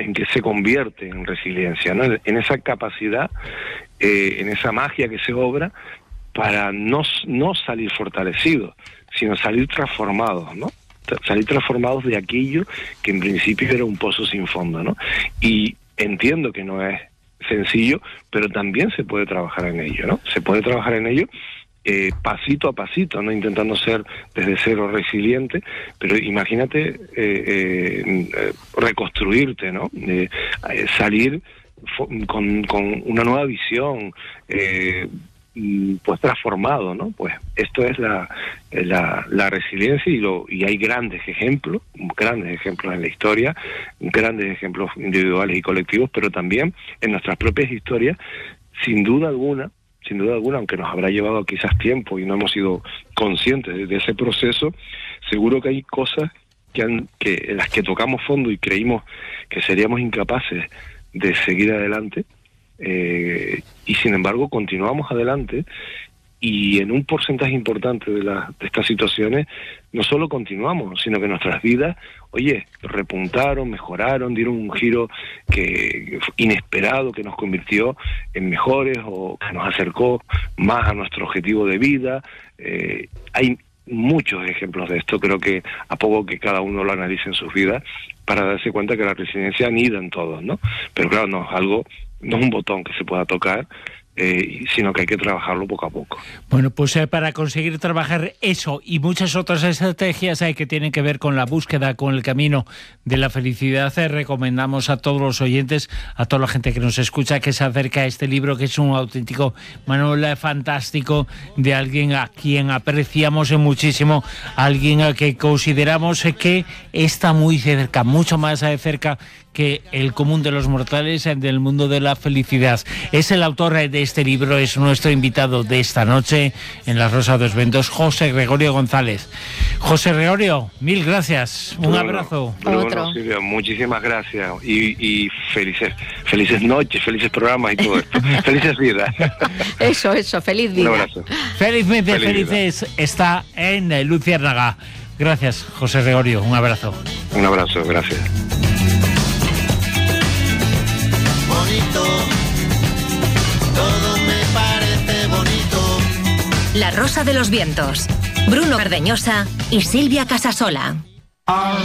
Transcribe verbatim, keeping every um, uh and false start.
en qué se convierte en resiliencia, ¿no? En esa capacidad, eh, en esa magia que se obra para no, no salir fortalecidos, sino salir transformados, ¿no? Salir transformados de aquello que en principio era un pozo sin fondo, ¿no? Y entiendo que no es sencillo, pero también se puede trabajar en ello, ¿no? Se puede trabajar en ello eh, pasito a pasito, no intentando ser desde cero resiliente, pero imagínate eh, eh, reconstruirte, ¿no? Eh, eh, salir con, con una nueva visión, eh, pues transformado, ¿no? Pues esto es la, la, la resiliencia y, lo, y hay grandes ejemplos, grandes ejemplos en la historia, grandes ejemplos individuales y colectivos, pero también en nuestras propias historias, sin duda alguna, sin duda alguna, aunque nos habrá llevado quizás tiempo y no hemos sido conscientes de, de ese proceso, seguro que hay cosas que, han, que en las que tocamos fondo y creímos que seríamos incapaces de seguir adelante, Eh, y sin embargo continuamos adelante, y en un porcentaje importante de, la, de estas situaciones no solo continuamos, sino que nuestras vidas, oye, repuntaron, mejoraron, dieron un giro que inesperado, que nos convirtió en mejores o que nos acercó más a nuestro objetivo de vida. Eh, hay muchos ejemplos de esto, creo que a poco que cada uno lo analice en sus vidas para darse cuenta que la resiliencia anida en todos, ¿no? Pero claro, no es algo, no es un botón que se pueda tocar, eh, sino que hay que trabajarlo poco a poco. Bueno, pues eh, para conseguir trabajar eso y muchas otras estrategias eh, que tienen que ver con la búsqueda, con el camino de la felicidad, eh, recomendamos a todos los oyentes, a toda la gente que nos escucha, que se acerque a este libro, que es un auténtico manual fantástico de alguien a quien apreciamos muchísimo, alguien a que consideramos eh, que está muy cerca, mucho más eh, cerca que el común de los mortales del mundo de la felicidad. Es el autor de este libro, es nuestro invitado de esta noche en La Rosa de los Vientos, José Gregorio González. José Gregorio, mil gracias, un bueno, abrazo. Bueno, bueno, Silvia, muchísimas gracias y, y felices, felices noches, felices programas y todo esto. Felices vidas. Eso, eso, feliz vida. Un abrazo. Felizmente Feliz felices vida. Está en Luciérnaga. Gracias, José Gregorio, un abrazo. Un abrazo, gracias. Bonito, todo me parece bonito. La Rosa de los Vientos, Bruno Cardeñosa y Silvia Casasola.